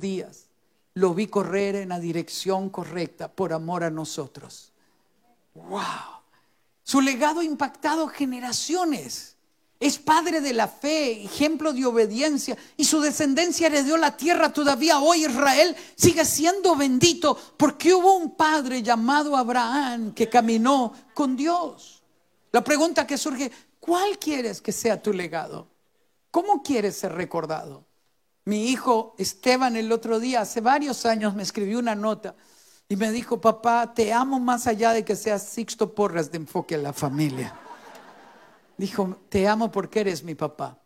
días lo vi correr en la dirección correcta por amor a nosotros. ¡Wow! Su legado ha impactado generaciones. Es padre de la fe, ejemplo de obediencia, y su descendencia heredó la tierra. Todavía hoy Israel sigue siendo bendito porque hubo un padre llamado Abraham que caminó con Dios. La pregunta que surge: ¿cuál quieres que sea tu legado? ¿Cómo quieres ser recordado? Mi hijo Esteban el otro día, hace varios años, me escribió una nota y me dijo: papá, te amo más allá de que seas Sixto Porras de Enfoque a la Familia. Dijo: te amo porque eres mi papá.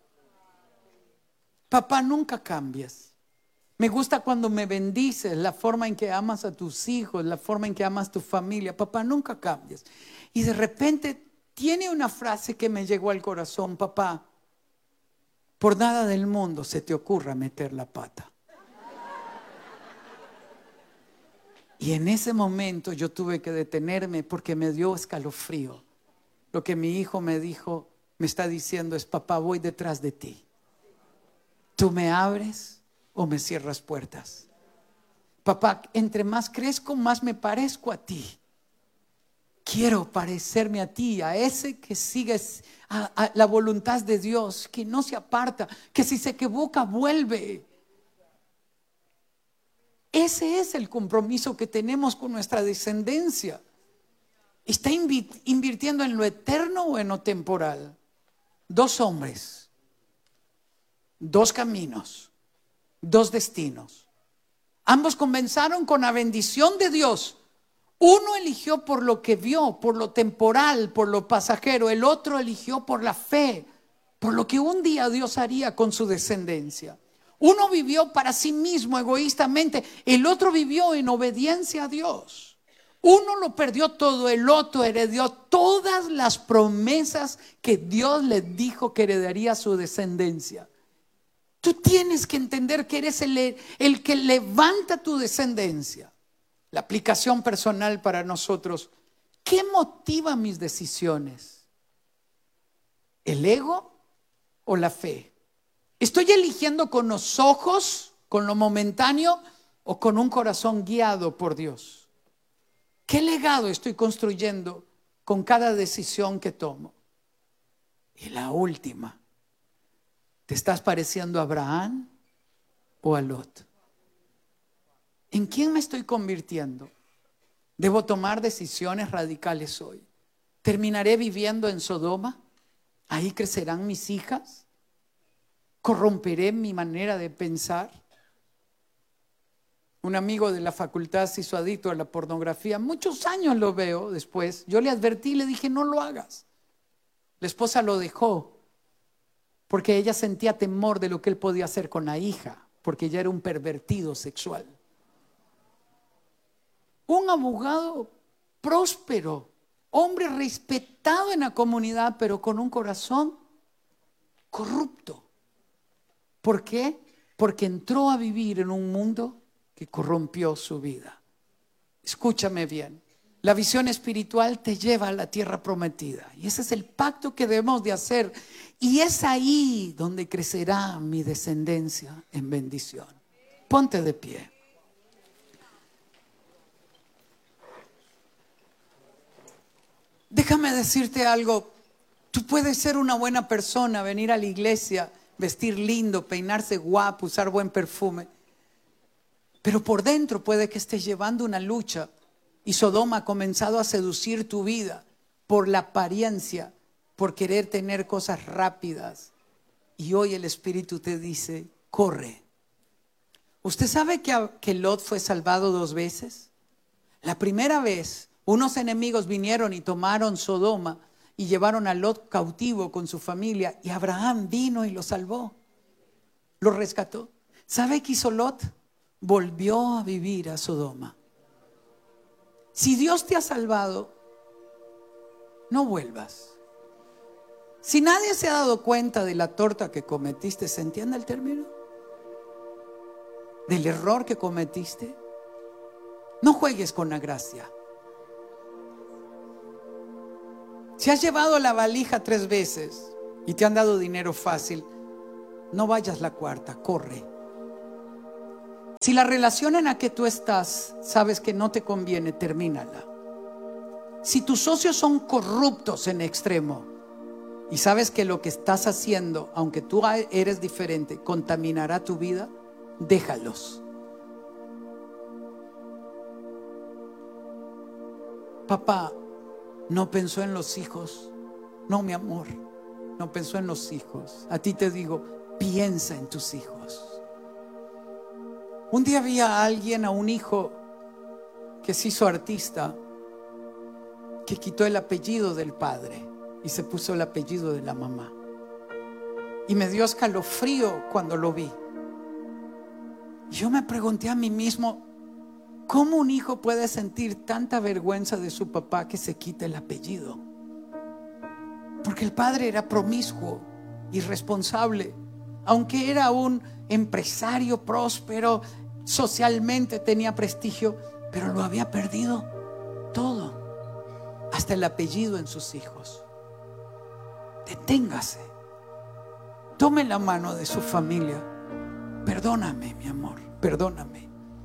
Papá, nunca cambies. Me gusta cuando me bendices, la forma en que amas a tus hijos, la forma en que amas a tu familia. Papá, nunca cambies. Y de repente tiene una frase que me llegó al corazón: papá, por nada del mundo se te ocurra meter la pata. Y en ese momento yo tuve que detenerme porque me dio escalofrío. Lo que mi hijo me dijo, me está diciendo es: papá, voy detrás de ti. ¿Tú me abres o me cierras puertas? Papá, entre más crezco, más me parezco a ti. Quiero parecerme a ti, a ese que sigue a la voluntad de Dios, que no se aparta, que si se equivoca vuelve. Ese es el compromiso que tenemos con nuestra descendencia. ¿Está invirtiendo en lo eterno o en lo temporal? Dos hombres, dos caminos, dos destinos. Ambos comenzaron con la bendición de Dios. Uno eligió por lo que vio, por lo temporal, por lo pasajero. El otro eligió por la fe, por lo que un día Dios haría con su descendencia. Uno vivió para sí mismo egoístamente, el otro vivió en obediencia a Dios. Uno lo perdió todo, el otro heredó todas las promesas que Dios le dijo que heredaría a su descendencia. Tú tienes que entender que eres el que levanta tu descendencia. La aplicación personal para nosotros: ¿qué motiva mis decisiones? ¿El ego o la fe? ¿Estoy eligiendo con los ojos, con lo momentáneo, o con un corazón guiado por Dios? ¿Qué legado estoy construyendo con cada decisión que tomo? Y la última: ¿te estás pareciendo a Abraham o a Lot? ¿En quién me estoy convirtiendo? ¿Debo tomar decisiones radicales hoy? ¿Terminaré viviendo en Sodoma? ¿Ahí crecerán mis hijas? ¿Corromperé mi manera de pensar? Un amigo de la facultad se hizo adicto a la pornografía. Muchos años lo veo después. Yo le advertí, le dije: no lo hagas. La esposa lo dejó porque ella sentía temor de lo que él podía hacer con la hija, porque ella era un pervertido sexual. Un abogado próspero, hombre respetado en la comunidad, pero con un corazón corrupto. ¿Por qué? Porque entró a vivir en un mundo que corrompió su vida. Escúchame bien: la visión espiritual te lleva a la tierra prometida, y ese es el pacto que debemos de hacer, y es ahí donde crecerá mi descendencia en bendición. Ponte de pie. Déjame decirte algo: tú puedes ser una buena persona, venir a la iglesia, vestir lindo, peinarse guapo, usar buen perfume, pero por dentro puede que estés llevando una lucha, y Sodoma ha comenzado a seducir tu vida por la apariencia, por querer tener cosas rápidas. Y hoy el Espíritu te dice: corre. ¿Usted sabe que Lot fue salvado 2 veces? La primera vez, unos enemigos vinieron y tomaron Sodoma y llevaron a Lot cautivo con su familia, y Abraham vino y lo salvó, lo rescató. ¿Sabe qué hizo Lot? Volvió a vivir a Sodoma. Si Dios te ha salvado, no vuelvas. Si nadie se ha dado cuenta de la torta que cometiste, ¿se entiende el término? Del error que cometiste, no juegues con la gracia. Si has llevado la valija 3 veces y te han dado dinero fácil, no vayas la 4ª, corre. Si la relación en la que tú estás sabes que no te conviene, termínala. Si tus socios son corruptos en extremo y sabes que lo que estás haciendo, aunque tú eres diferente, contaminará tu vida, déjalos. Papá no pensó en los hijos. No, mi amor, no pensó en los hijos. A ti te digo, piensa en tus hijos. Un día vi a alguien, a un hijo que se hizo artista, que quitó el apellido del padre y se puso el apellido de la mamá. Y me dio escalofrío cuando lo vi. Yo me pregunté a mí mismo, ¿cómo un hijo puede sentir tanta vergüenza de su papá que se quite el apellido? Porque el padre era promiscuo, irresponsable. Aunque era un empresario próspero, socialmente tenía prestigio, pero lo había perdido todo, hasta el apellido en sus hijos. Deténgase, tome la mano de su familia. Perdóname, mi amor, perdóname.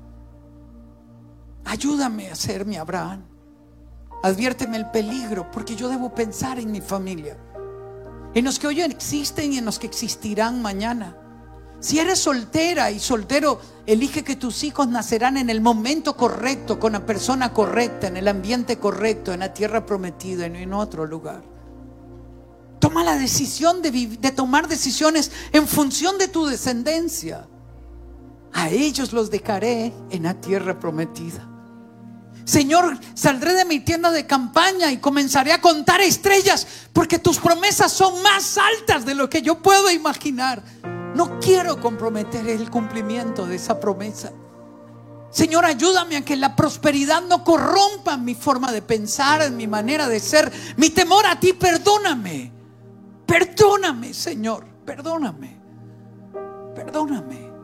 Ayúdame a ser mi Abraham. Adviérteme el peligro, porque yo debo pensar en mi familia, en los que hoy existen y en los que existirán mañana. Si eres soltera y soltero, elige que tus hijos nacerán en el momento correcto, con la persona correcta, en el ambiente correcto, en la tierra prometida y no en otro lugar. Toma la decisión de tomar decisiones en función de tu descendencia. A ellos los dejaré en la tierra prometida. Señor, saldré de mi tienda de campaña y comenzaré a contar estrellas, porque tus promesas son más altas de lo que yo puedo imaginar. No quiero comprometer el cumplimiento de esa promesa. Señor, ayúdame a que la prosperidad no corrompa mi forma de pensar, mi manera de ser, mi temor a ti. Perdóname, perdóname, Señor, perdóname, perdóname.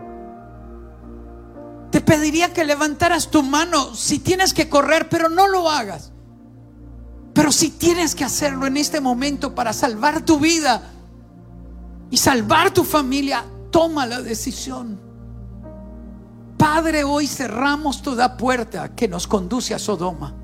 Te pediría que levantaras tu mano si tienes que correr, pero no lo hagas. Pero si tienes que hacerlo en este momento para salvar tu vida y salvar tu familia, toma la decisión. Padre, hoy cerramos toda puerta que nos conduce a Sodoma.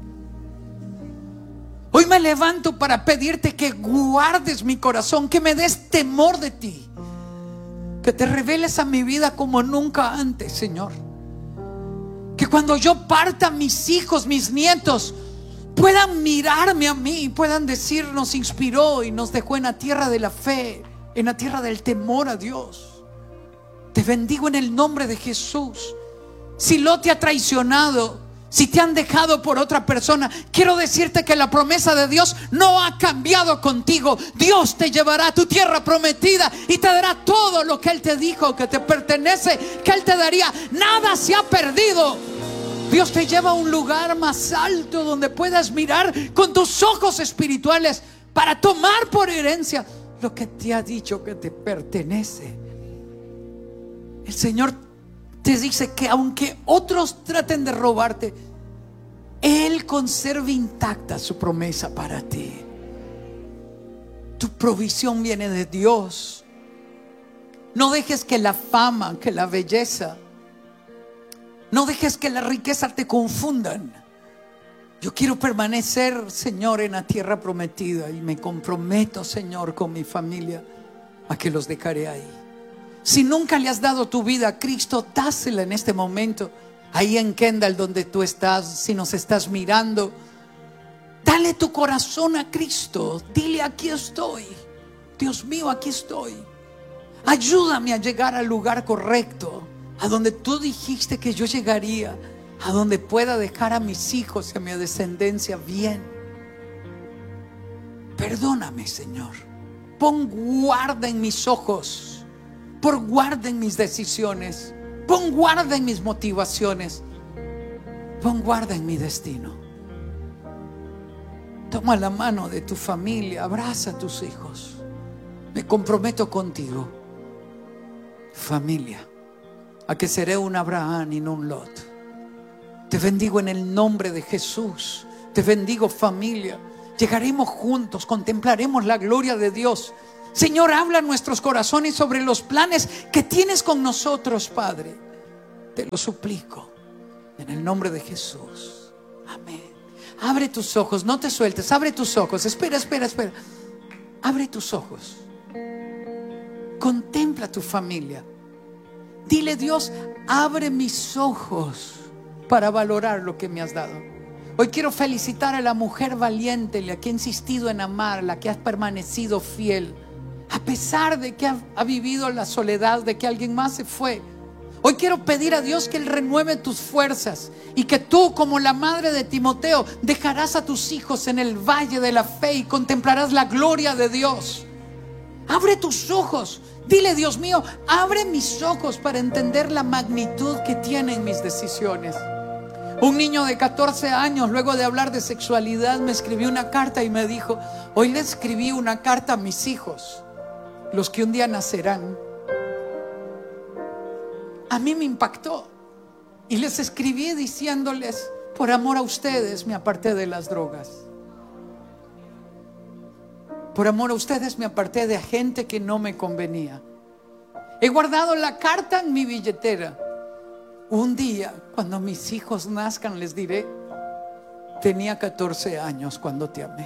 Hoy me levanto para pedirte que guardes mi corazón, que me des temor de ti, que te reveles a mi vida como nunca antes, Señor. Que cuando yo parta, mis hijos, mis nietos puedan mirarme a mí y puedan decir: nos inspiró y nos dejó en la tierra de la fe, en la tierra del temor a Dios. Te bendigo en el nombre de Jesús. Si Lot te ha traicionado, si te han dejado por otra persona, quiero decirte que la promesa de Dios no ha cambiado contigo. Dios te llevará a tu tierra prometida y te dará todo lo que Él te dijo que te pertenece, que Él te daría. Nada se ha perdido. Dios te lleva a un lugar más alto donde puedas mirar con tus ojos espirituales para tomar por herencia lo que te ha dicho que te pertenece. El Señor te dice que aunque otros traten de robarte, Él conserva intacta su promesa para ti. Tu provisión viene de Dios. No dejes que la fama, que la belleza, no dejes que la riqueza te confundan. Yo quiero permanecer, Señor, en la tierra prometida, y me comprometo, Señor, con mi familia a que los dejaré ahí. Si nunca le has dado tu vida a Cristo, dásela en este momento. Ahí en Kendall, donde tú estás, si nos estás mirando, dale tu corazón a Cristo. Dile: aquí estoy, Dios mío, aquí estoy. Ayúdame a llegar al lugar correcto, a donde tú dijiste que yo llegaría, a donde pueda dejar a mis hijos y a mi descendencia bien. Perdóname, Señor. Pon guarda en mis ojos, pon guarda en mis decisiones, pon guarda en mis motivaciones, pon guarda en mi destino. Toma la mano de tu familia, abraza a tus hijos. Me comprometo contigo, familia, a que seré un Abraham y no un Lot. Te bendigo en el nombre de Jesús. Te bendigo, familia. Llegaremos juntos, contemplaremos la gloria de Dios. Señor, habla en nuestros corazones sobre los planes que tienes con nosotros, Padre. Te lo suplico en el nombre de Jesús. Amén. Abre tus ojos, no te sueltes. Abre tus ojos. Espera. Abre tus ojos. Contempla tu familia. Dile: Dios, abre mis ojos para valorar lo que me has dado. Hoy quiero felicitar a la mujer valiente, la que ha insistido en amar, la que ha permanecido fiel, a pesar de que ha vivido la soledad, de que alguien más se fue. Hoy quiero pedir a Dios que Él renueve tus fuerzas y que tú, como la madre de Timoteo, dejarás a tus hijos en el valle de la fe y contemplarás la gloria de Dios. Abre tus ojos. Dile: Dios mío, abre mis ojos para entender la magnitud que tienen mis decisiones. Un niño de 14 años, luego de hablar de sexualidad, me escribió una carta y me dijo: hoy le escribí una carta a mis hijos, los que un día nacerán. A mí me impactó y les escribí diciéndoles: por amor a ustedes me aparté de las drogas. Por amor a ustedes me aparté de gente que no me convenía. He guardado la carta en mi billetera. Un día, cuando mis hijos nazcan, les diré: tenía 14 años cuando te amé.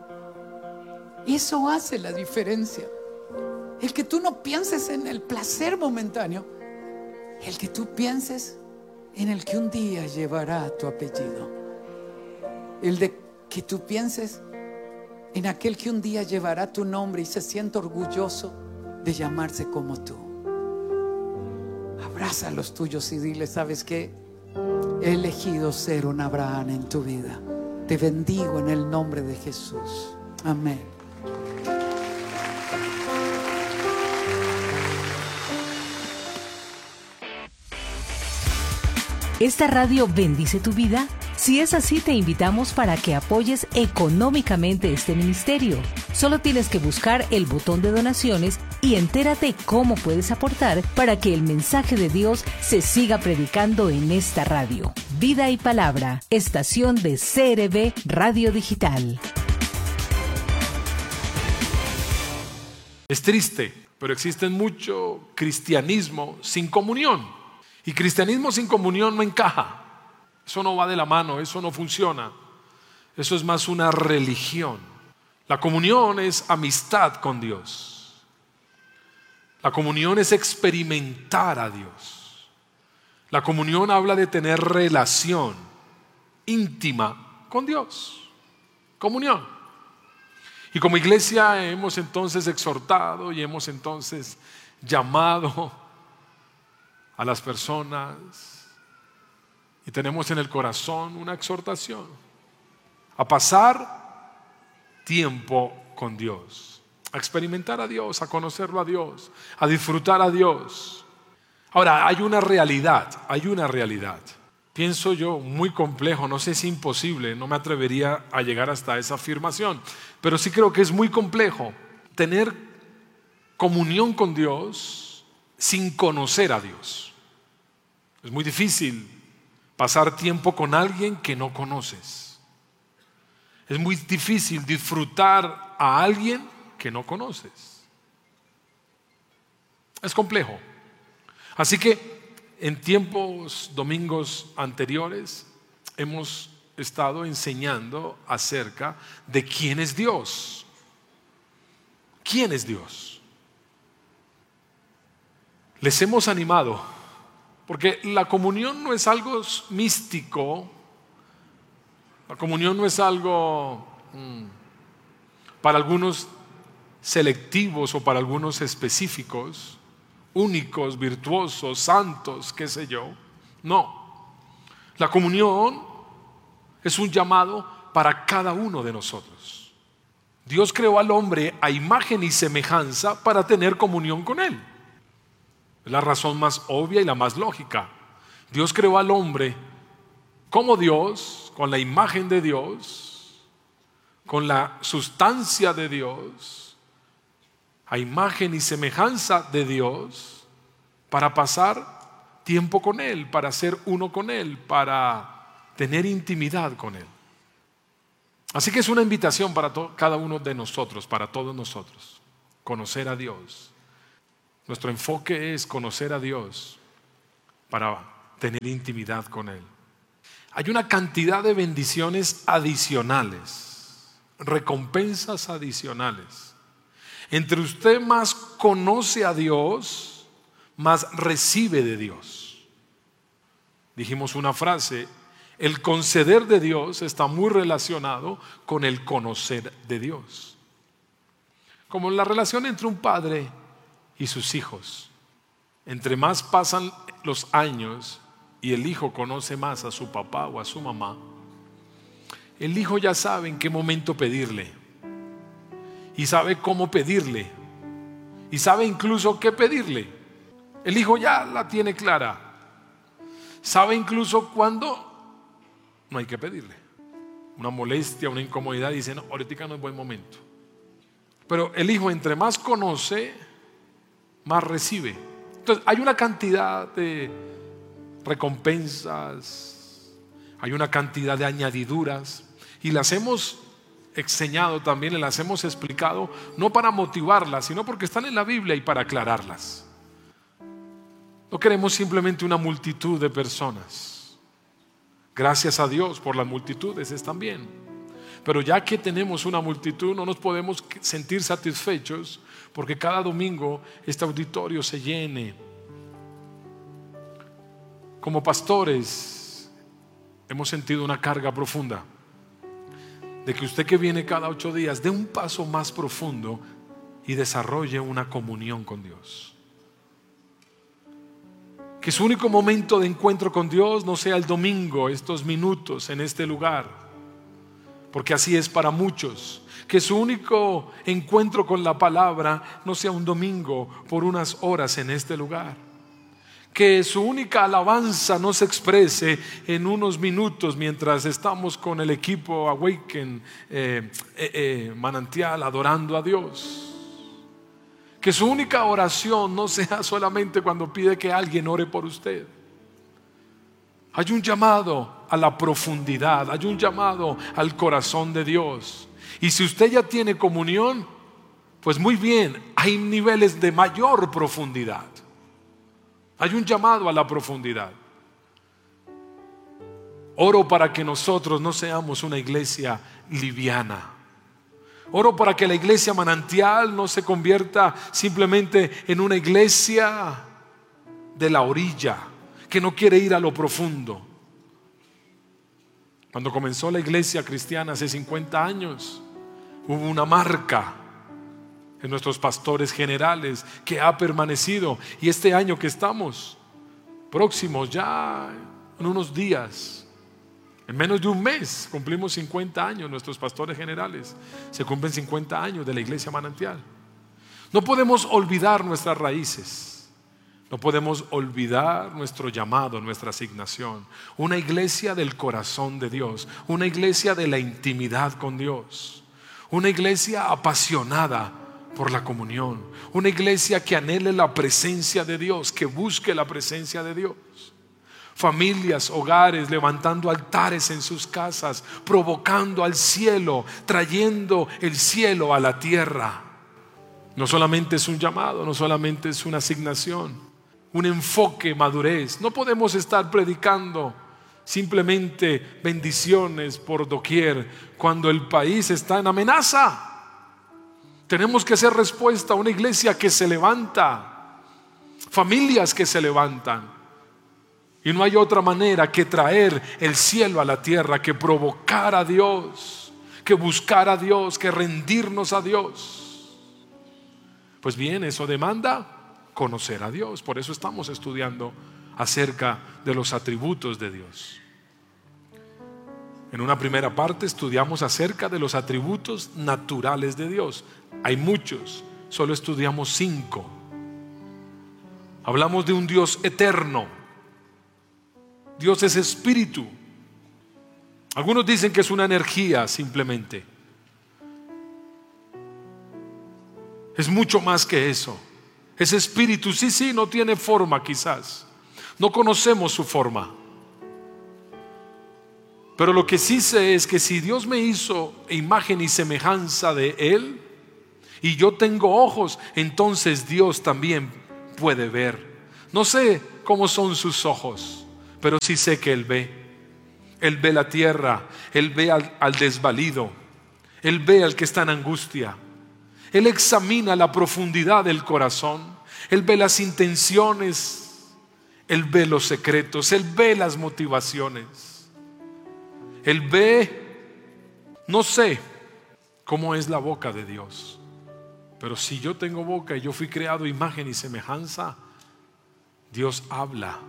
Eso hace la diferencia. El que tú no pienses en el placer momentáneo, el que tú pienses en el que un día llevará tu apellido. El de que tú pienses en aquel que un día llevará tu nombre y se siente orgulloso de llamarse como tú. Abraza a los tuyos y dile: ¿sabes qué? He elegido ser un Abraham en tu vida. Te bendigo en el nombre de Jesús. Amén. ¿Esta radio bendice tu vida? Si es así, te invitamos para que apoyes económicamente este ministerio. Solo tienes que buscar el botón de donaciones y entérate cómo puedes aportar para que el mensaje de Dios se siga predicando en esta radio. Vida y Palabra, estación de CRB Radio Digital. Es triste, pero existe mucho cristianismo sin comunión. Y cristianismo sin comunión no encaja. Eso no va de la mano, eso no funciona. Eso es más una religión. La comunión es amistad con Dios. La comunión es experimentar a Dios. La comunión habla de tener relación íntima con Dios. Comunión. Y como iglesia hemos entonces exhortado y hemos entonces llamado a las personas y tenemos en el corazón una exhortación a pasar tiempo con Dios, a experimentar a Dios, a conocerlo a Dios, a disfrutar a Dios. Ahora, hay una realidad, pienso yo, muy complejo, no sé si imposible, no me atrevería a llegar hasta esa afirmación, pero sí creo que es muy complejo tener comunión con Dios sin conocer a Dios. Es muy difícil pasar tiempo con alguien que no conoces. Es muy difícil disfrutar a alguien que no conoces. Es complejo. Así que en tiempos, domingos anteriores, hemos estado enseñando acerca de quién es Dios. ¿Quién es Dios? Les hemos animado. Porque la comunión no es algo místico, la comunión no es algo para algunos selectivos o para algunos específicos, únicos, virtuosos, santos, qué sé yo. No, la comunión es un llamado para cada uno de nosotros. Dios creó al hombre a imagen y semejanza para tener comunión con Él. Es la razón más obvia y la más lógica. Dios creó al hombre como Dios, con la imagen de Dios, con la sustancia de Dios, a imagen y semejanza de Dios, para pasar tiempo con Él, para ser uno con Él, para tener intimidad con Él. Así que es una invitación para cada uno de nosotros, para todos nosotros, conocer a Dios. Nuestro enfoque es conocer a Dios para tener intimidad con Él. Hay una cantidad de bendiciones adicionales, recompensas adicionales. Entre usted más conoce a Dios, más recibe de Dios. Dijimos una frase: el conceder de Dios está muy relacionado con el conocer de Dios. Como la relación entre un padre y sus hijos. Entre más pasan los años y el hijo conoce más a su papá o a su mamá, el hijo ya sabe en qué momento pedirle, y sabe cómo pedirle, y sabe incluso qué pedirle. El hijo ya la tiene clara. Sabe incluso cuándo no hay que pedirle. Una molestia, una incomodidad, dice: no, ahorita no es buen momento. Pero el hijo, entre más conoce, más recibe. Entonces hay una cantidad de recompensas, hay una cantidad de añadiduras, y las hemos enseñado también, las hemos explicado, no para motivarlas, sino porque están en la Biblia y para aclararlas. No queremos simplemente una multitud de personas. Gracias a Dios por las multitudes, están bien. Pero ya que tenemos una multitud, no nos podemos sentir satisfechos porque cada domingo este auditorio se llene. Como pastores hemos sentido una carga profunda de que usted, que viene cada 8 días, dé un paso más profundo y desarrolle una comunión con Dios. Que su único momento de encuentro con Dios no sea el domingo, estos minutos en este lugar, porque así es para muchos. Que su único encuentro con la palabra no sea un domingo por unas horas en este lugar. Que su única alabanza no se exprese en unos minutos mientras estamos con el equipo Awaken Manantial adorando a Dios. Que su única oración no sea solamente cuando pide que alguien ore por usted. Hay un llamado a la profundidad, hay un llamado al corazón de Dios. Y si usted ya tiene comunión, pues muy bien, hay niveles de mayor profundidad. Hay un llamado a la profundidad. Oro para que nosotros no seamos una iglesia liviana. Oro para que la iglesia Manantial no se convierta simplemente en una iglesia de la orilla, que no quiere ir a lo profundo. Cuando comenzó la iglesia cristiana hace 50 años, hubo una marca en nuestros pastores generales que ha permanecido. Y este año que estamos próximos, ya en unos días, en menos de un mes, cumplimos 50 años. Nuestros pastores generales se cumplen 50 años de la iglesia Manantial. No podemos olvidar nuestras raíces. No podemos olvidar nuestro llamado, nuestra asignación. Una iglesia del corazón de Dios. Una iglesia de la intimidad con Dios. Una iglesia apasionada por la comunión. Una iglesia que anhele la presencia de Dios, que busque la presencia de Dios. Familias, hogares, levantando altares en sus casas, provocando al cielo, trayendo el cielo a la tierra. No solamente es un llamado, no solamente es una asignación, un enfoque, madurez. No podemos estar predicando simplemente bendiciones por doquier cuando el país está en amenaza. Tenemos que hacer respuesta a una iglesia que se levanta, familias que se levantan. Y no hay otra manera que traer el cielo a la tierra, que provocar a Dios, que buscar a Dios, que rendirnos a Dios. Pues bien, eso demanda conocer a Dios. Por eso estamos estudiando acerca de los atributos de Dios. En una primera parte estudiamos acerca de los atributos naturales de Dios. Hay muchos, solo estudiamos 5. Hablamos de un Dios eterno. Dios es espíritu. Algunos dicen que es una energía simplemente. Es mucho más que eso. Es espíritu, sí, no tiene forma quizás. No conocemos su forma. Pero lo que sí sé es que si Dios me hizo imagen y semejanza de Él, y yo tengo ojos, entonces Dios también puede ver. No sé cómo son sus ojos, pero sí sé que Él ve. Él ve la tierra, Él ve al desvalido, Él ve al que está en angustia. Él examina la profundidad del corazón, Él ve las intenciones, Él ve los secretos, Él ve las motivaciones. Él ve, no sé cómo es la boca de Dios, pero si yo tengo boca y yo fui creado a imagen y semejanza, Dios habla.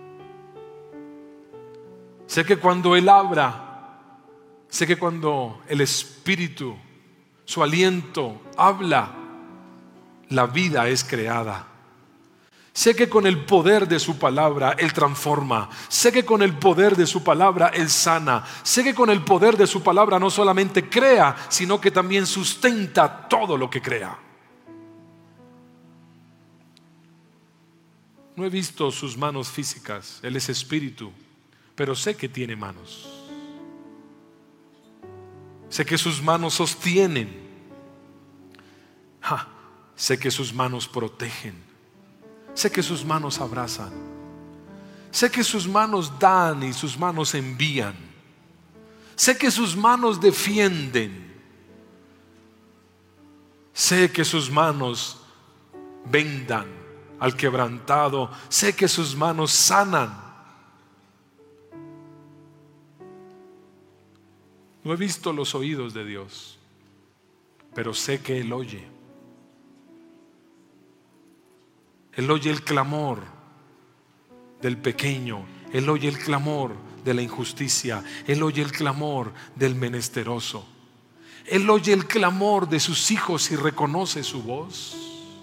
Sé que cuando Él habla, sé que cuando el Espíritu, su aliento habla, la vida es creada. Sé que con el poder de su palabra Él transforma. Sé que con el poder de su palabra Él sana. Sé que con el poder de su palabra no solamente crea, sino que también sustenta todo lo que crea. No he visto sus manos físicas, Él es espíritu, pero sé que tiene manos. Sé que sus manos sostienen. Sé que sus manos protegen. Sé que sus manos abrazan. Sé que sus manos dan y sus manos envían. Sé que sus manos defienden. Sé que sus manos vendan al quebrantado. Sé que sus manos sanan. No he visto los oídos de Dios, pero sé que Él oye. Él oye el clamor del pequeño. Él oye el clamor de la injusticia. Él oye el clamor del menesteroso. Él oye el clamor de sus hijos y reconoce su voz.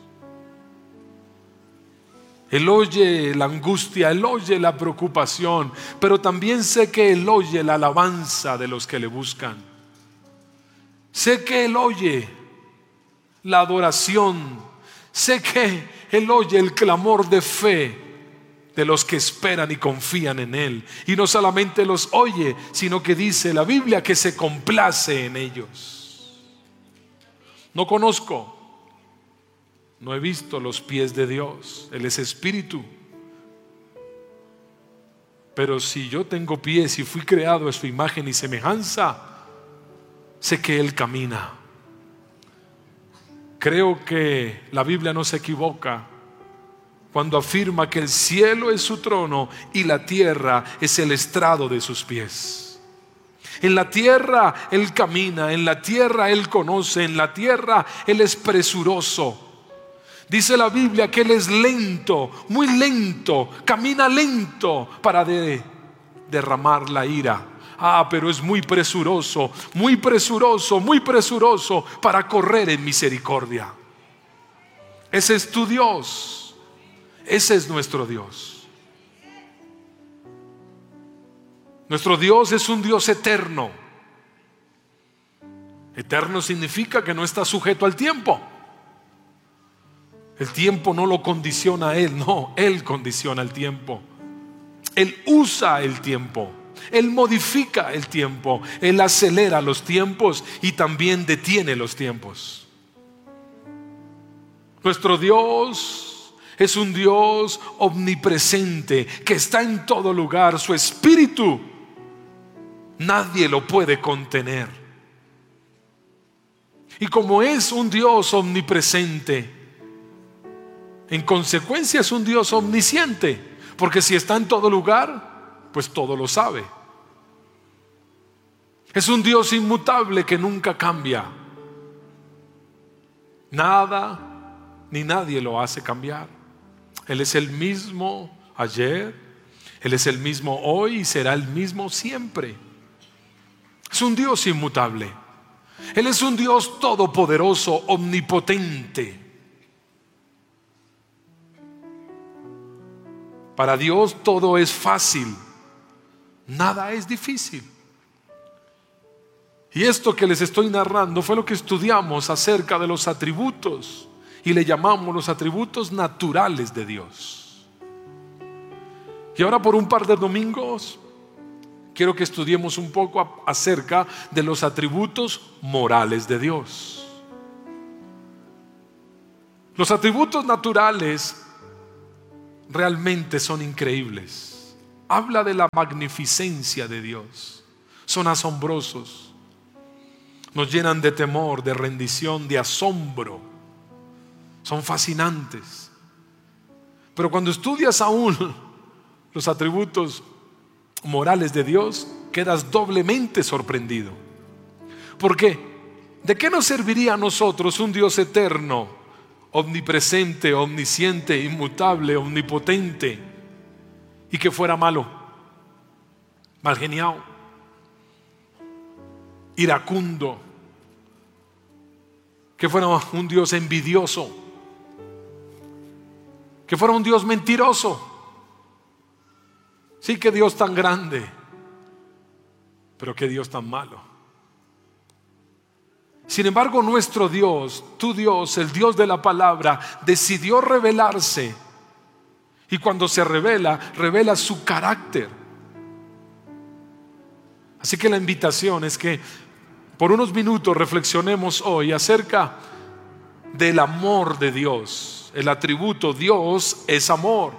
Él oye la angustia, Él oye la preocupación, pero también sé que Él oye la alabanza de los que le buscan. Sé que Él oye la adoración. Sé que Él oye el clamor de fe de los que esperan y confían en Él. Y no solamente los oye, sino que dice la Biblia que se complace en ellos. No conozco, no he visto los pies de Dios. Él es espíritu. Pero si yo tengo pies y fui creado a su imagen y semejanza, sé que Él camina. Creo que la Biblia no se equivoca cuando afirma que el cielo es su trono y la tierra es el estrado de sus pies. En la tierra Él camina, en la tierra Él conoce, en la tierra Él es presuroso. Dice la Biblia que Él es lento, muy lento, camina lento para derramar la ira. Pero es muy presuroso, muy presuroso, muy presuroso para correr en misericordia. Ese es tu Dios. Ese es nuestro Dios. Nuestro Dios es un Dios eterno. Eterno significa que no está sujeto al tiempo. El tiempo no lo condiciona a Él, no, Él condiciona el tiempo. Él usa el tiempo. Él modifica el tiempo, Él acelera los tiempos y también detiene los tiempos. Nuestro Dios es un Dios omnipresente que está en todo lugar. Su espíritu nadie lo puede contener. Y como es un Dios omnipresente, en consecuencia es un Dios omnisciente, porque si está en todo lugar, pues todo lo sabe. Es un Dios inmutable que nunca cambia. Nada ni nadie lo hace cambiar. Él es el mismo ayer, Él es el mismo hoy y será el mismo siempre. Es un Dios inmutable. Él es un Dios todopoderoso, omnipotente. Para Dios todo es fácil, nada es difícil. Y esto que les estoy narrando fue lo que estudiamos acerca de los atributos y le llamamos los atributos naturales de Dios. Y ahora por un par de domingos quiero que estudiemos un poco acerca de los atributos morales de Dios. Los atributos naturales realmente son increíbles. habla de la magnificencia de Dios. Son asombrosos. Nos llenan de temor, de rendición, de asombro. Son fascinantes. Pero cuando estudias aún los atributos morales de Dios, quedas doblemente sorprendido. ¿Por qué? ¿De qué nos serviría a nosotros un Dios eterno, omnipresente, omnisciente, inmutable, omnipotente, y que fuera malo, mal geniado, iracundo, que fuera un Dios envidioso, que fuera un Dios mentiroso? Sí, que Dios tan grande, pero que Dios tan malo. Sin embargo, nuestro Dios, tu Dios, el Dios de la palabra, decidió revelarse. Y cuando se revela, revela su carácter. Así que la invitación es que por unos minutos reflexionemos hoy acerca del amor de Dios. El atributo Dios es amor.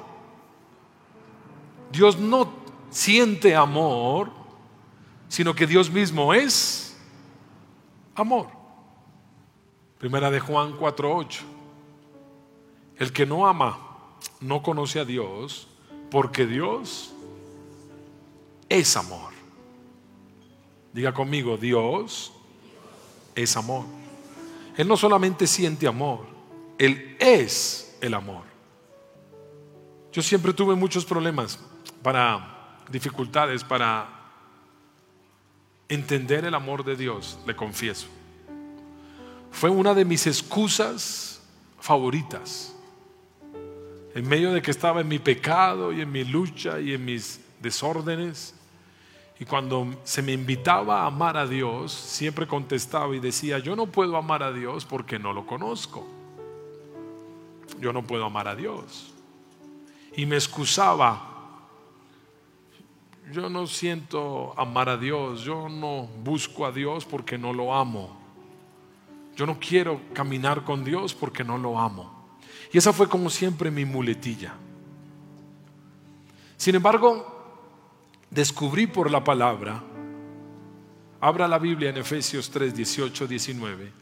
Dios no siente amor, sino que Dios mismo es amor. Primera de Juan 4:8. El que no ama no conoce a Dios, porque Dios es amor. Diga conmigo, Dios es amor. Él no solamente siente amor, Él es el amor. Yo siempre tuve muchos problemas, dificultades para entender el amor de Dios, le confieso. Fue una de mis excusas favoritas. En medio de que estaba en mi pecado y en mi lucha y en mis desórdenes, y cuando se me invitaba a amar a Dios, siempre contestaba y decía: yo no puedo amar a Dios porque no lo conozco. Yo no puedo amar a Dios. Y me excusaba: yo no siento amar a Dios, yo no busco a Dios porque no lo amo. Yo no quiero caminar con Dios porque no lo amo. Y esa fue como siempre mi muletilla. Sin embargo, descubrí por la palabra, abra la Biblia en Efesios 3, 18, 19.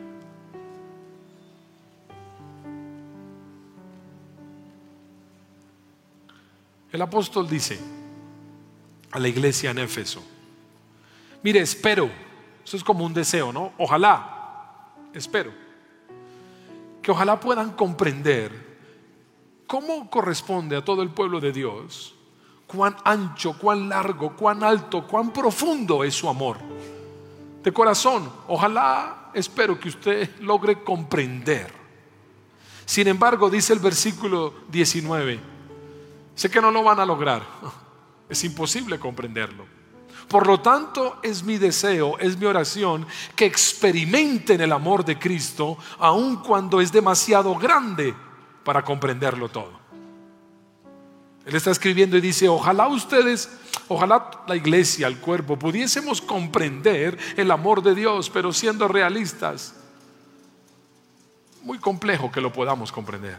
El apóstol dice a la iglesia en Éfeso: mire, espero, eso es como un deseo, ¿no? Ojalá, espero que ojalá puedan comprender cómo corresponde a todo el pueblo de Dios, cuán ancho, cuán largo, cuán alto, cuán profundo es su amor. De corazón, ojalá, espero que usted logre comprender. Sin embargo, dice el versículo 19, sé que no lo van a lograr, es imposible comprenderlo. Por lo tanto, es mi deseo, es mi oración, que experimenten el amor de Cristo, aun cuando es demasiado grande para comprenderlo todo. Él está escribiendo y dice: ojalá la iglesia, el cuerpo, pudiésemos comprender el amor de Dios, pero siendo realistas, muy complejo que lo podamos comprender.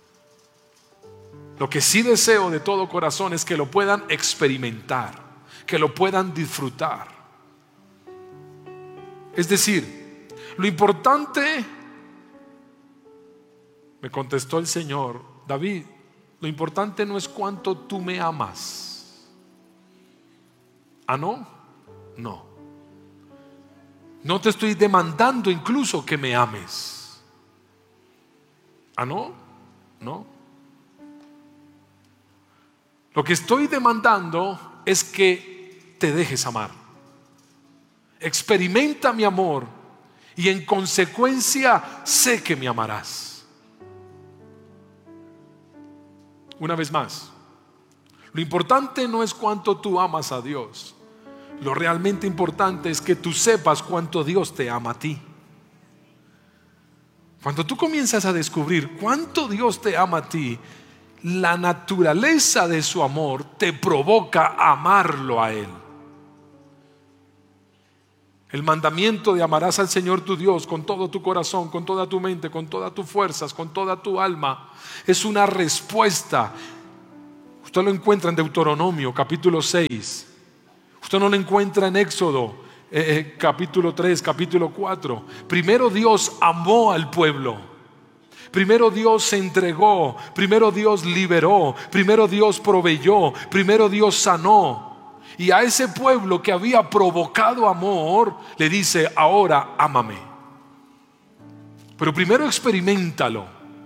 Lo que sí deseo de todo corazón es que lo puedan experimentar, que lo puedan disfrutar. Es decir, lo importante, me contestó el Señor: David, lo importante no es cuánto tú me amas. ¿Ah, no? No. No te estoy demandando incluso que me ames. ¿Ah, no? No. Lo que estoy demandando es que te dejes amar. Experimenta mi amor y en consecuencia sé que me amarás. Una vez más, lo importante no es cuánto tú amas a Dios. Lo realmente importante es que tú sepas cuánto Dios te ama a ti. Cuando tú comienzas a descubrir cuánto Dios te ama a ti, la naturaleza de su amor te provoca a amarlo a Él. El mandamiento de amarás al Señor tu Dios con todo tu corazón, con toda tu mente, con todas tus fuerzas, con toda tu alma, es una respuesta. Usted lo encuentra en Deuteronomio capítulo 6. Usted no lo encuentra en Éxodo capítulo 3, capítulo 4. Primero Dios amó al pueblo. Primero Dios se entregó. Primero Dios liberó. Primero Dios proveyó. Primero Dios sanó. Y a ese pueblo que había provocado amor, le dice: ahora ámame. Pero primero experiméntalo.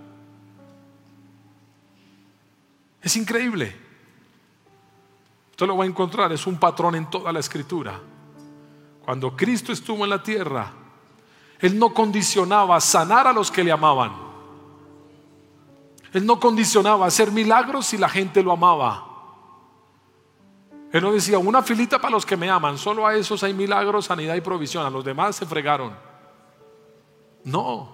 Es increíble. Usted lo va a encontrar, es un patrón en toda la Escritura. Cuando Cristo estuvo en la tierra, Él no condicionaba sanar a los que le amaban. Él no condicionaba hacer milagros si la gente lo amaba. Él no decía: una filita para los que me aman, solo a esos hay milagros, sanidad y provisión, a los demás se fregaron. No.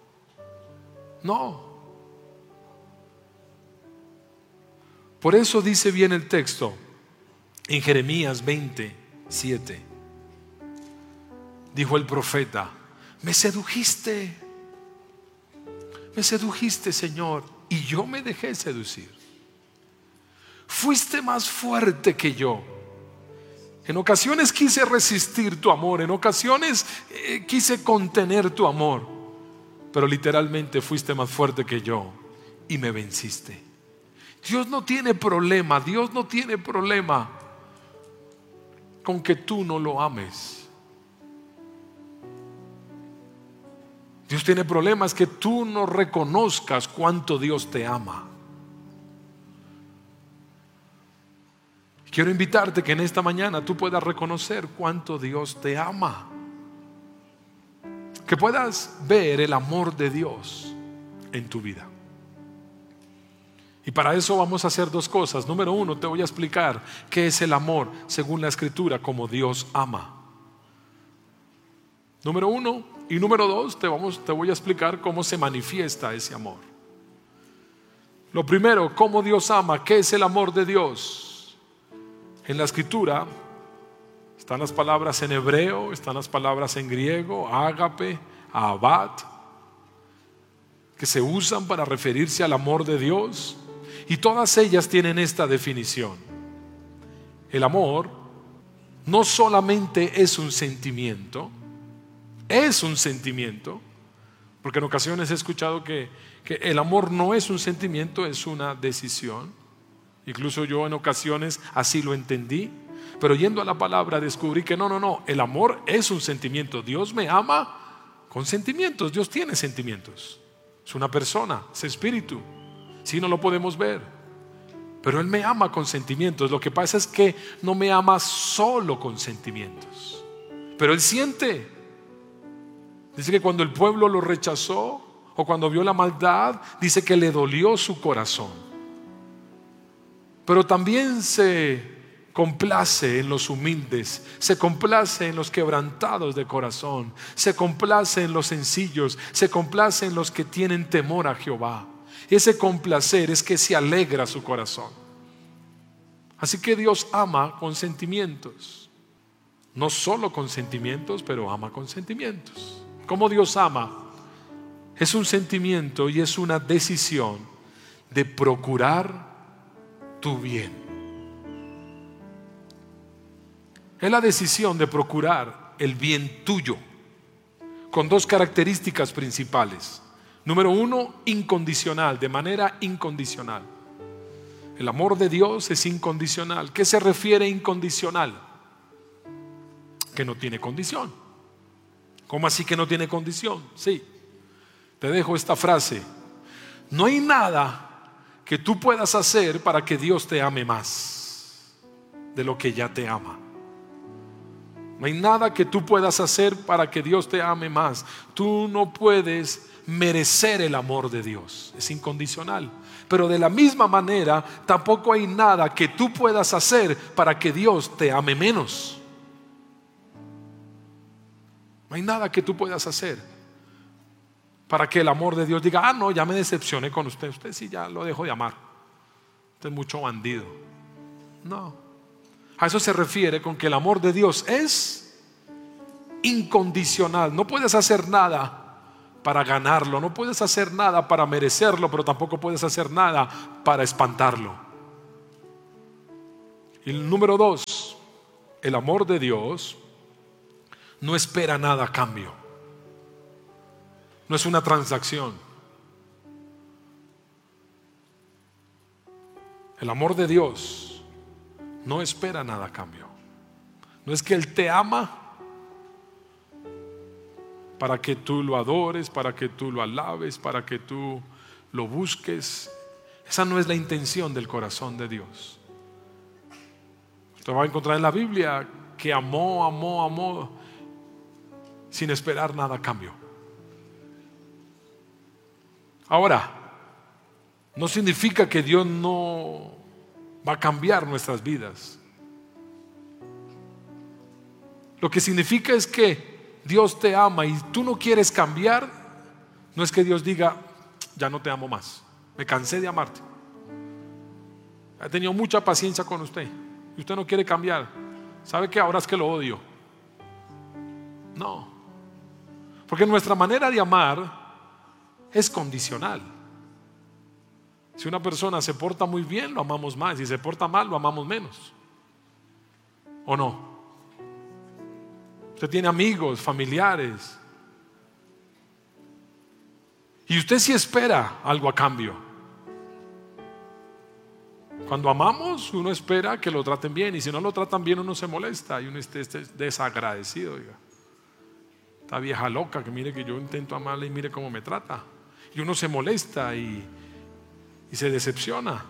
Por eso dice bien el texto en Jeremías 20:7. Dijo el profeta: me sedujiste, Señor, y yo me dejé seducir. Fuiste más fuerte que yo. En ocasiones quise resistir tu amor, en ocasiones quise contener tu amor, pero literalmente fuiste más fuerte que yo y me venciste. Dios no tiene problema con que tú no lo ames. Dios tiene problemas que tú no reconozcas cuánto Dios te ama. Quiero invitarte que en esta mañana tú puedas reconocer cuánto Dios te ama. Que puedas ver el amor de Dios en tu vida. Y para eso vamos a hacer dos cosas. Número uno, te voy a explicar qué es el amor según la Escritura, como Dios ama. Número uno. Y número dos, te voy a explicar cómo se manifiesta ese amor. Lo primero, cómo Dios ama. ¿Qué es el amor de Dios? En la Escritura están las palabras en hebreo, están las palabras en griego, ágape, ahavat, que se usan para referirse al amor de Dios. Y todas ellas tienen esta definición. El amor no solamente es un sentimiento, porque en ocasiones he escuchado que el amor no es un sentimiento, es una decisión. Incluso yo en ocasiones así lo entendí, pero yendo a la palabra descubrí que no, el amor es un sentimiento. Dios me ama con sentimientos, Dios tiene sentimientos, es una persona, es espíritu. Sí, no lo podemos ver, pero Él me ama con sentimientos. Lo que pasa es que no me ama solo con sentimientos, pero Él siente. Dice que cuando el pueblo lo rechazó o cuando vio la maldad, dice que le dolió su corazón. Pero también se complace en los humildes, se complace en los quebrantados de corazón, se complace en los sencillos, se complace en los que tienen temor a Jehová. Ese complacer es que se alegra su corazón. Así que Dios ama con sentimientos. No solo con sentimientos, pero ama con sentimientos. ¿Cómo Dios ama? Es un sentimiento y es una decisión de procurar tu bien. Es la decisión de procurar el bien tuyo, con dos características principales. Número uno, incondicional, de manera incondicional. El amor de Dios es incondicional. ¿Qué se refiere a incondicional? Que no tiene condición. ¿Cómo así que no tiene condición? Sí, te dejo esta frase: no hay nada que tú puedas hacer para que Dios te ame más de lo que ya te ama. No hay nada que tú puedas hacer para que Dios te ame más. Tú no puedes merecer el amor de Dios, es incondicional. Pero de la misma manera, tampoco hay nada que tú puedas hacer para que Dios te ame menos. No hay nada que tú puedas hacer para que el amor de Dios diga: no, ya me decepcioné con usted. Usted sí ya lo dejo de amar. Usted es mucho bandido. No. A eso se refiere con que el amor de Dios es incondicional. No puedes hacer nada para ganarlo. No puedes hacer nada para merecerlo, pero tampoco puedes hacer nada para espantarlo. Y el número 2, el amor de Dios no espera nada a cambio. No es una transacción. El amor de Dios no espera nada a cambio. No es que Él te ama para que tú lo adores, para que tú lo alabes, para que tú lo busques. Esa no es la intención del corazón de Dios. Usted va a encontrar en la Biblia que amó sin esperar nada a cambio. Ahora, no significa que Dios no va a cambiar nuestras vidas. Lo que significa es que Dios te ama y tú no quieres cambiar. No es que Dios diga, ya no te amo más, me cansé de amarte, he tenido mucha paciencia con usted y usted no quiere cambiar. ¿Sabe qué? Ahora es que lo odio. No, porque nuestra manera de amar es condicional. Si una persona se porta muy bien, lo amamos más. Si se porta mal, lo amamos menos. ¿O no? Usted tiene amigos, familiares, y usted sí espera algo a cambio. Cuando amamos, uno espera que lo traten bien, y si no lo tratan bien, uno se molesta y uno está desagradecido. Diga, esta vieja loca que mire que yo intento amarla y mire cómo me trata. Y uno se molesta y se decepciona.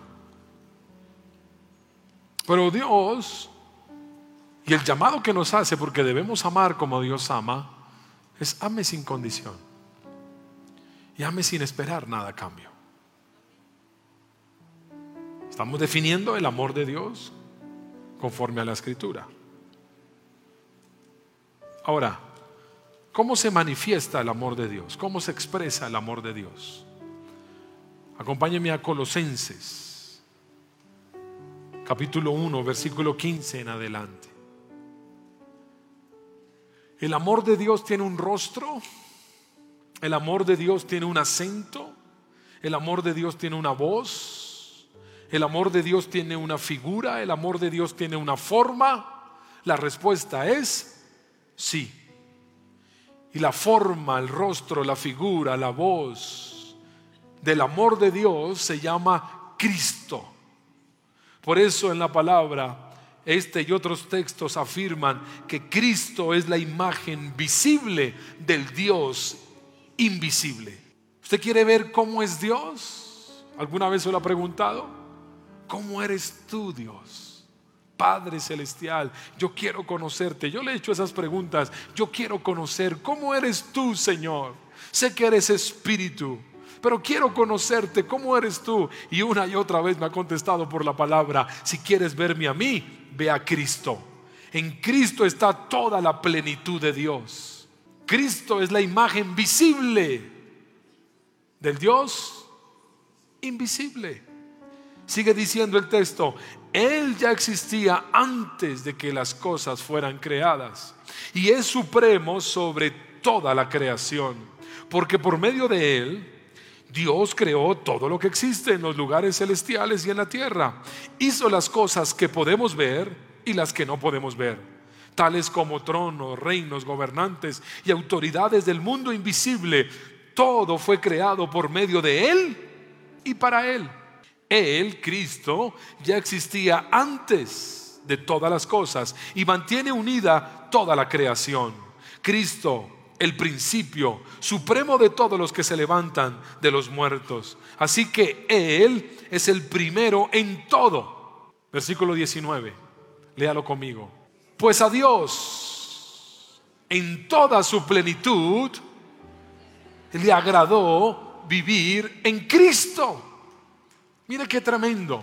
Pero Dios, y el llamado que nos hace, porque debemos amar como Dios ama, es ame sin condición y ame sin esperar nada a cambio. Estamos definiendo el amor de Dios conforme a la Escritura. Ahora, ¿cómo se manifiesta el amor de Dios? ¿Cómo se expresa el amor de Dios? Acompáñenme a Colosenses capítulo 1, versículo 15 en adelante. El amor de Dios tiene un rostro, el amor de Dios tiene un acento, el amor de Dios tiene una voz, el amor de Dios tiene una figura, el amor de Dios tiene una forma. La respuesta es sí. Y la forma, el rostro, la figura, la voz del amor de Dios se llama Cristo. Por eso en la palabra, este y otros textos afirman que Cristo es la imagen visible del Dios invisible. ¿Usted quiere ver cómo es Dios? ¿Alguna vez se lo ha preguntado? ¿Cómo eres tú, Dios? Padre celestial, yo quiero conocerte. Yo le he hecho esas preguntas. Yo quiero conocer cómo eres tú, Señor. Sé que eres espíritu, pero quiero conocerte, ¿cómo eres tú? Y una y otra vez me ha contestado por la palabra: si quieres verme a mí, ve a Cristo. En Cristo está toda la plenitud de Dios. Cristo es la imagen visible del Dios invisible. Sigue diciendo el texto: Él ya existía antes de que las cosas fueran creadas y es supremo sobre toda la creación, porque por medio de Él Dios creó todo lo que existe en los lugares celestiales y en la tierra. Hizo las cosas que podemos ver y las que no podemos ver, tales como tronos, reinos, gobernantes y autoridades del mundo invisible. Todo fue creado por medio de Él y para Él. Él, Cristo, ya existía antes de todas las cosas y mantiene unida toda la creación. Cristo, el principio supremo de todos los que se levantan de los muertos. Así que Él es el primero en todo. Versículo 19, léalo conmigo. Pues a Dios en toda su plenitud le agradó vivir en Cristo. Mire qué tremendo.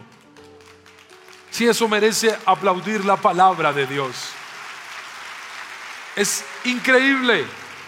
Si eso merece aplaudir la palabra de Dios. Es increíble.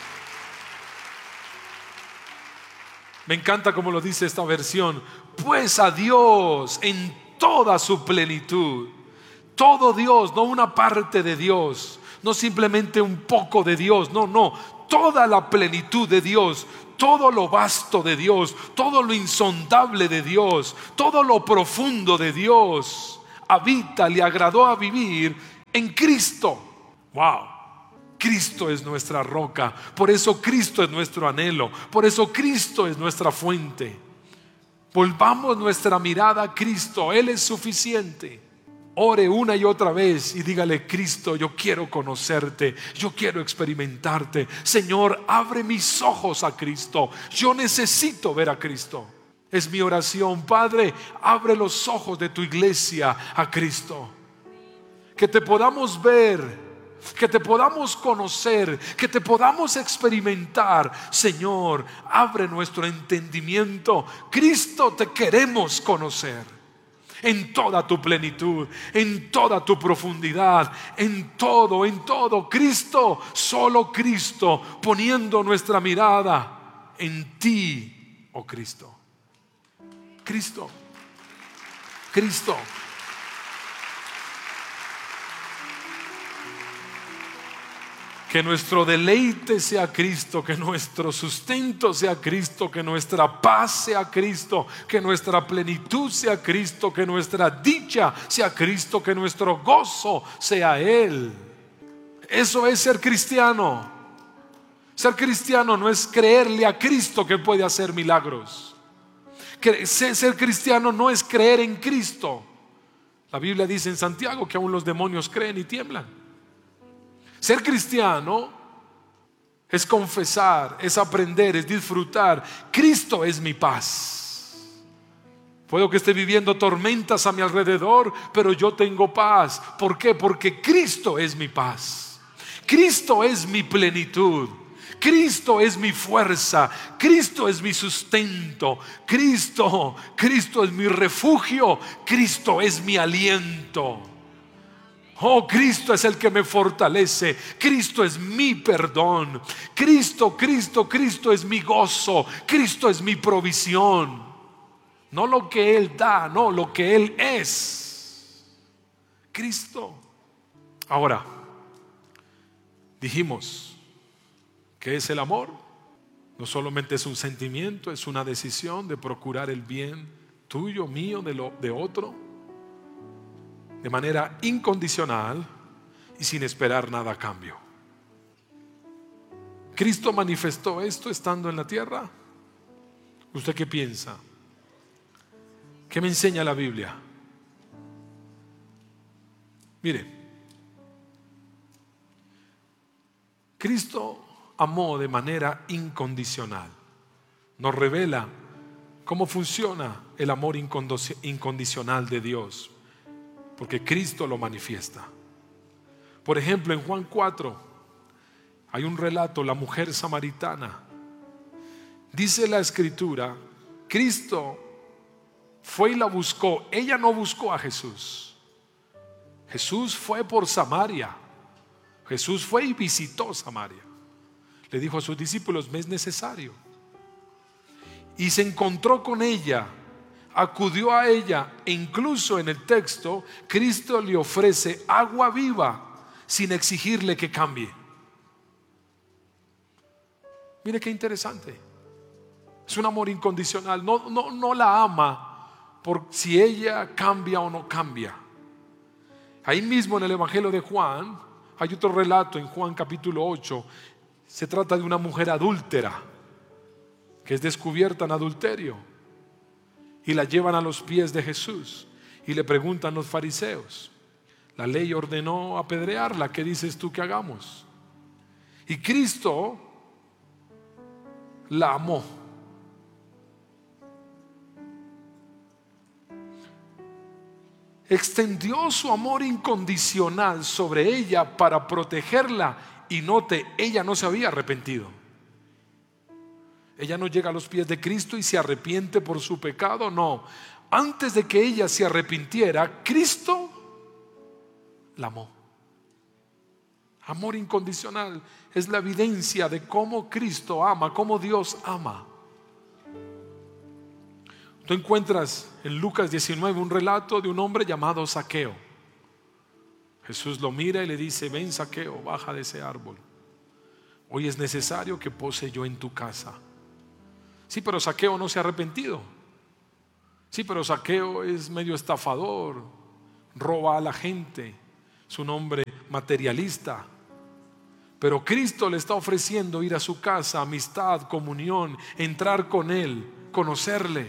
Me encanta como lo dice esta versión. Pues a Dios en toda su plenitud. Todo Dios, no una parte de Dios, no simplemente un poco de Dios, no, toda la plenitud de Dios, todo lo vasto de Dios, todo lo insondable de Dios, todo lo profundo de Dios. habita, le agradó a vivir en Cristo. ¡Wow! Cristo es nuestra roca, por eso Cristo es nuestro anhelo, por eso Cristo es nuestra fuente. Volvamos nuestra mirada a Cristo, Él es suficiente. Ore una y otra vez y dígale: Cristo, yo quiero conocerte, yo quiero experimentarte. Señor, abre mis ojos a Cristo, yo necesito ver a Cristo. Es mi oración. Padre, abre los ojos de tu iglesia a Cristo, que te podamos ver, que te podamos conocer, que te podamos experimentar. Señor, abre nuestro entendimiento. Cristo, te queremos conocer en toda tu plenitud, en toda tu profundidad, en todo. Cristo, solo Cristo, poniendo nuestra mirada en ti, oh Cristo. Cristo. Que nuestro deleite sea Cristo, que nuestro sustento sea Cristo, que nuestra paz sea Cristo, que nuestra plenitud sea Cristo, que nuestra dicha sea Cristo, que nuestro gozo sea Él. Eso es ser cristiano. Ser cristiano no es creerle a Cristo que puede hacer milagros. Ser cristiano no es creer en Cristo. La Biblia dice en Santiago que aún los demonios creen y tiemblan. Ser cristiano es confesar, es aprender, es disfrutar. Cristo es mi paz. Puedo que esté viviendo tormentas a mi alrededor, pero yo tengo paz. ¿Por qué? Porque Cristo es mi paz. Cristo es mi plenitud. Cristo es mi fuerza. Cristo es mi sustento. Cristo es mi refugio. Cristo es mi aliento. Oh, Cristo es el que me fortalece. Cristo es mi perdón. Cristo es mi gozo. Cristo es mi provisión. No lo que Él da, no, lo que Él es. Cristo. Ahora, dijimos que es el amor. No solamente es un sentimiento, es una decisión de procurar el bien tuyo, mío, de otro, de manera incondicional y sin esperar nada a cambio. ¿Cristo manifestó esto estando en la tierra? ¿Usted qué piensa? ¿Qué me enseña la Biblia? Mire, Cristo amó de manera incondicional. Nos revela cómo funciona el amor incondicional de Dios, porque Cristo lo manifiesta. Por ejemplo, en Juan 4 hay un relato, la mujer samaritana. Dice la escritura, Cristo fue y la buscó. Ella no buscó a Jesús. Jesús fue por Samaria. Jesús fue y visitó Samaria. Le dijo a sus discípulos: me es necesario. Y se encontró con ella, acudió a ella, e incluso en el texto Cristo le ofrece agua viva sin exigirle que cambie. Mire qué interesante. Es un amor incondicional. No la ama por si ella cambia o no cambia. Ahí mismo en el Evangelio de Juan hay otro relato, en Juan capítulo 8. Se trata de una mujer adúltera que es descubierta en adulterio, y la llevan a los pies de Jesús y le preguntan los fariseos: la ley ordenó apedrearla, ¿qué dices tú que hagamos? Y Cristo la amó. Extendió su amor incondicional sobre ella para protegerla. Y note, ella no se había arrepentido. Ella no llega a los pies de Cristo y se arrepiente por su pecado, no. Antes de que ella se arrepintiera, Cristo la amó. Amor incondicional es la evidencia de cómo Cristo ama, cómo Dios ama. Tú encuentras en Lucas 19 un relato de un hombre llamado Zaqueo. Jesús lo mira y le dice: ven, Zaqueo, baja de ese árbol. Hoy es necesario que pose yo en tu casa. Sí, pero Zaqueo no se ha arrepentido. Sí, pero Zaqueo es medio estafador, roba a la gente, es un hombre materialista. Pero Cristo le está ofreciendo ir a su casa, amistad, comunión, entrar con Él, conocerle.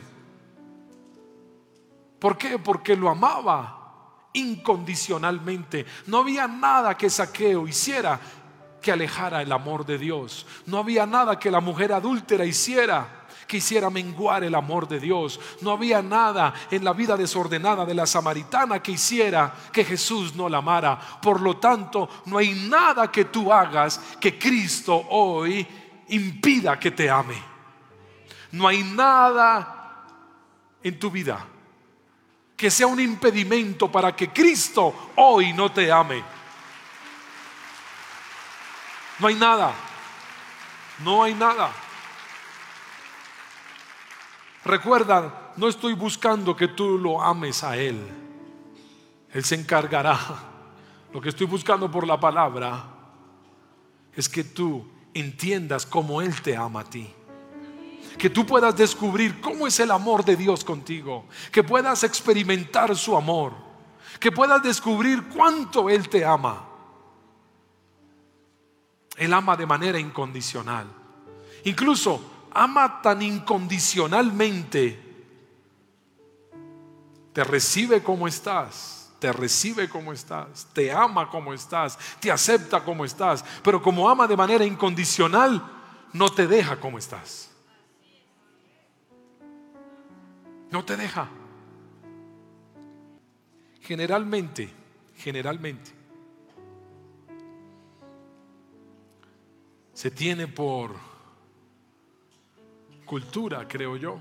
¿Por qué? Porque lo amaba incondicionalmente. No había nada que Zaqueo hiciera que alejara el amor de Dios. No había nada que la mujer adúltera hiciera que hiciera menguar el amor de Dios. No había nada en la vida desordenada de la samaritana que hiciera que Jesús no la amara. Por lo tanto, no hay nada que tú hagas que Cristo hoy impida que te ame. No hay nada en tu vida que sea un impedimento para que Cristo hoy no te ame. No hay nada. No hay nada. Recuerda, no estoy buscando que tú lo ames a Él. Él se encargará. Lo que estoy buscando por la palabra es que tú entiendas cómo Él te ama a ti. Que tú puedas descubrir cómo es el amor de Dios contigo. Que puedas experimentar su amor. Que puedas descubrir cuánto Él te ama. Él ama de manera incondicional. Incluso ama tan incondicionalmente. Te recibe como estás. Te recibe como estás. Te ama como estás. Te acepta como estás. Pero como ama de manera incondicional, no te deja como estás. No te deja. Generalmente se tiene por cultura, creo yo,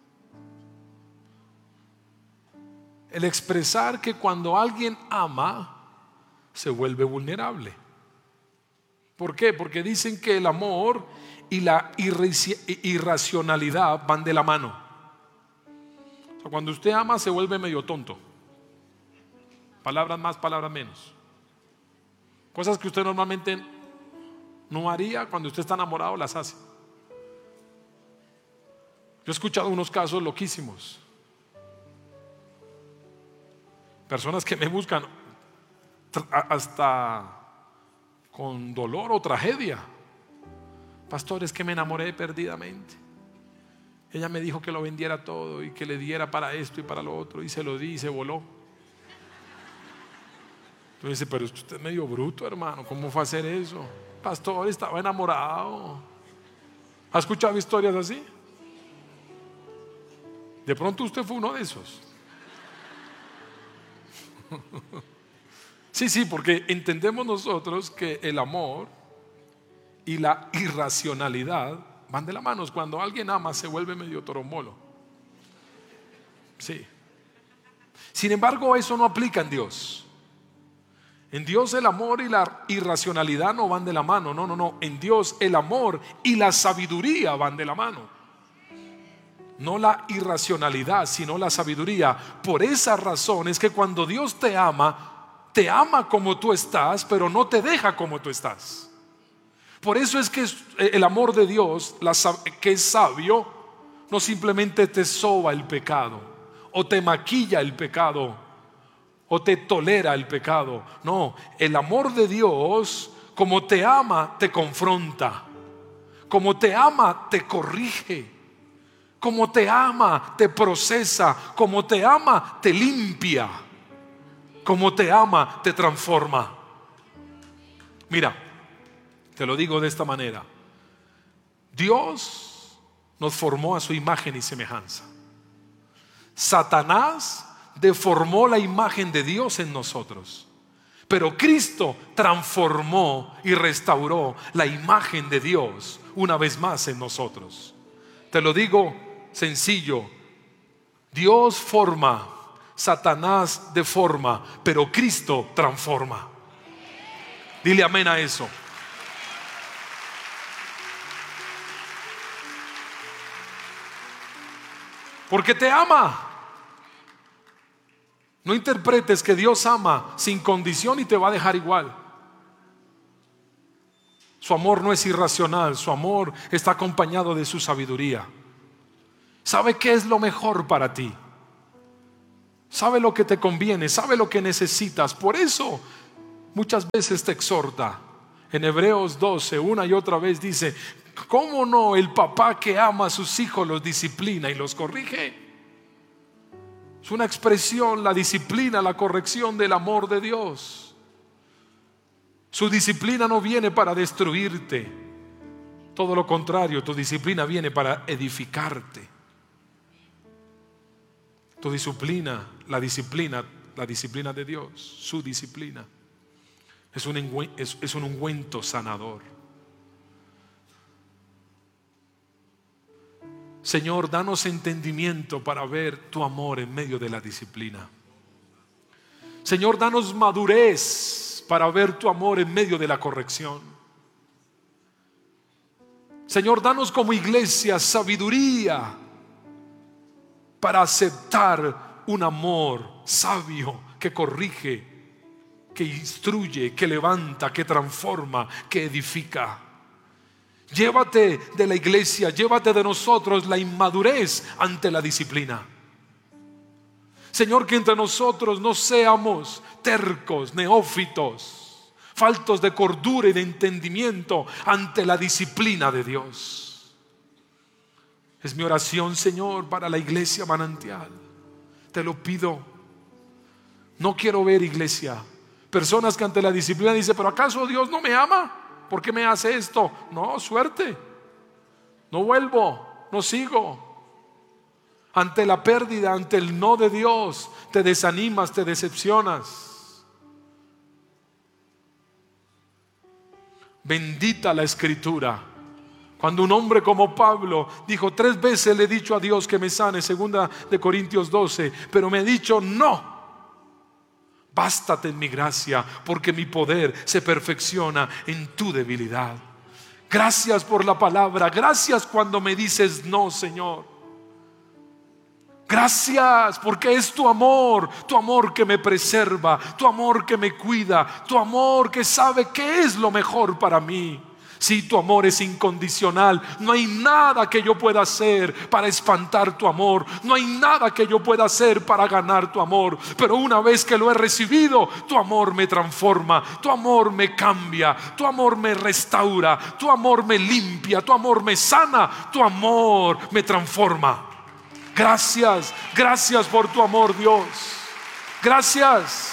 el expresar que cuando alguien ama se vuelve vulnerable. ¿Por qué? Porque dicen que el amor y la irracionalidad van de la mano. O sea, cuando usted ama se vuelve medio tonto. Palabras más, palabras menos. Cosas que usted normalmente no haría, cuando usted está enamorado las hace. Yo he escuchado unos casos loquísimos. Personas que me buscan hasta con dolor o tragedia. Pastor, es que me enamoré perdidamente. Ella me dijo que lo vendiera todo y que le diera para esto y para lo otro, y se lo di y se voló. Entonces dice, pero usted es medio bruto, hermano, ¿cómo fue a hacer eso? Pastor, estaba enamorado. ¿Ha escuchado historias así? De pronto usted fue uno de esos. Sí, porque entendemos nosotros que el amor y la irracionalidad van de la mano. Cuando alguien ama se vuelve medio torombolo. Sí. Sin embargo, eso no aplica en Dios. En Dios el amor y la irracionalidad no van de la mano. No. En Dios el amor y la sabiduría van de la mano. No la irracionalidad, sino la sabiduría. Por esa razón es que cuando Dios te ama como tú estás, pero no te deja como tú estás. Por eso es que el amor de Dios, que es sabio, no simplemente te soba el pecado, o te maquilla el pecado, o te tolera el pecado. No, el amor de Dios, como te ama, te confronta. Como te ama, te corrige. Como te ama, te procesa. Como te ama, te limpia. Como te ama, te transforma. Mira, te lo digo de esta manera. Dios nos formó a su imagen y semejanza. Satanás deformó la imagen de Dios en nosotros. Pero Cristo transformó y restauró la imagen de Dios una vez más en nosotros. Te lo digo sencillo. Dios forma, Satanás deforma, pero Cristo transforma. Dile amén a eso. Porque te ama. No interpretes que Dios ama sin condición y te va a dejar igual. Su amor no es irracional, su amor está acompañado de su sabiduría. ¿Sabe qué es lo mejor para ti? sabe lo que te conviene, sabe lo que necesitas. Por eso muchas veces te exhorta. En Hebreos 12, una y otra vez dice: ¿cómo no el papá que ama a sus hijos los disciplina y los corrige? Es una expresión, la disciplina, la corrección del amor de Dios. Su disciplina no viene para destruirte, todo lo contrario, tu disciplina viene para edificarte. Tu disciplina, la disciplina de Dios, su disciplina, es un ungüento sanador. Señor, danos entendimiento para ver tu amor en medio de la disciplina. Señor, danos madurez para ver tu amor en medio de la corrección. Señor, danos como iglesia sabiduría para aceptar un amor sabio que corrige, que instruye, que levanta, que transforma, que edifica. Llévate de la iglesia, llévate de nosotros la inmadurez ante la disciplina. Señor, que entre nosotros no seamos tercos, neófitos, faltos de cordura y de entendimiento ante la disciplina de Dios. Es mi oración, Señor, para la iglesia Manantial. Te lo pido. No quiero ver, iglesia, personas que ante la disciplina dicen: ¿pero acaso Dios no me ama? ¿Por qué me hace esto? No, suerte. No vuelvo, no sigo. Ante la pérdida, ante el no de Dios, te desanimas, te decepcionas. Bendita la Escritura. Cuando un hombre como Pablo dijo: 3 veces le he dicho a Dios que me sane, 2 de Corintios 12, pero me ha dicho no. Bástate en mi gracia, porque mi poder se perfecciona en tu debilidad. Gracias por la palabra. Gracias cuando me dices no, Señor. Gracias porque es tu amor que me preserva, tu amor que me cuida, tu amor que sabe qué es lo mejor para mí. Si tu amor es incondicional, no hay nada que yo pueda hacer para espantar tu amor. No hay nada que yo pueda hacer para ganar tu amor. Pero una vez que lo he recibido, tu amor me transforma, tu amor me cambia, tu amor me restaura, tu amor me limpia, tu amor me sana, tu amor me transforma. Gracias, gracias por tu amor, Dios. Gracias.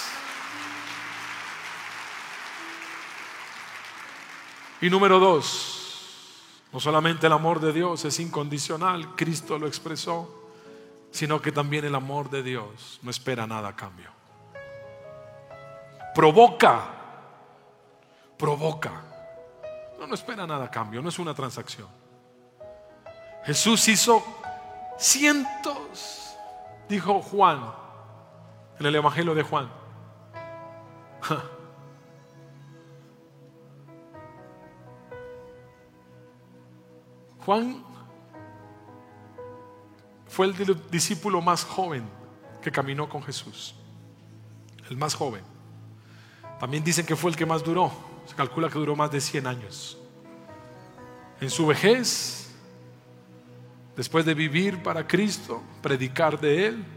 Y número 2, no solamente el amor de Dios es incondicional, Cristo lo expresó, sino que también el amor de Dios no espera nada a cambio. Provoca. No espera nada a cambio, no es una transacción. Jesús hizo cientos, dijo Juan en el Evangelio de Juan. Juan fue el discípulo más joven que caminó con Jesús. El más joven. También dicen que fue el que más duró. Se calcula que duró más de 100 años. En su vejez, después de vivir para Cristo, predicar de Él,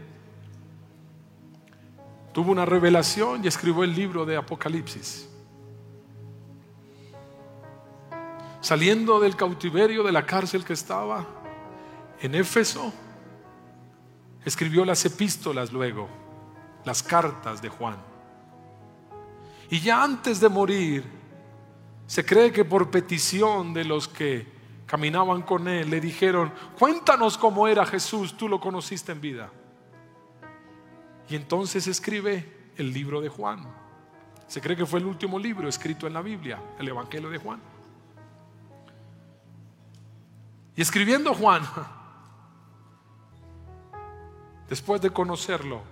tuvo una revelación y escribió el libro de Apocalipsis. Saliendo del cautiverio, de la cárcel que estaba en Éfeso, escribió las epístolas luego, las cartas de Juan. Y ya antes de morir, se cree que por petición de los que caminaban con él, le dijeron: cuéntanos cómo era Jesús, tú lo conociste en vida. Y entonces escribe el libro de Juan. Se cree que fue el último libro escrito en la Biblia, el Evangelio de Juan. Y escribiendo Juan, después de conocerlo,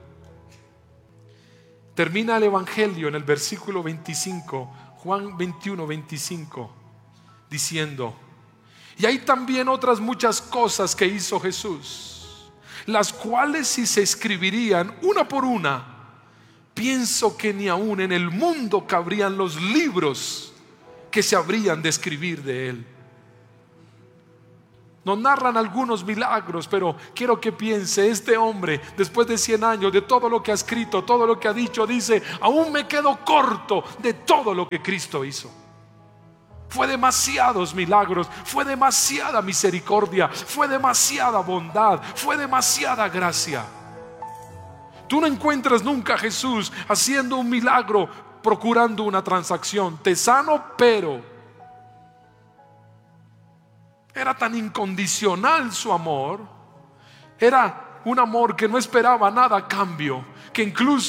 termina el Evangelio en el versículo 25, Juan 21, 25, diciendo: y hay también otras muchas cosas que hizo Jesús, las cuales si se escribirían una por una, pienso que ni aún en el mundo cabrían los libros que se habrían de escribir de él. Nos narran algunos milagros, pero quiero que piense, este hombre, después de 100 años, de todo lo que ha escrito, todo lo que ha dicho, dice: aún me quedo corto de todo lo que Cristo hizo. Fue demasiados milagros, fue demasiada misericordia, fue demasiada bondad, fue demasiada gracia. Tú no encuentras nunca a Jesús haciendo un milagro procurando una transacción. Te sano, pero era tan incondicional su amor. Era un amor que no esperaba nada a cambio, que incluso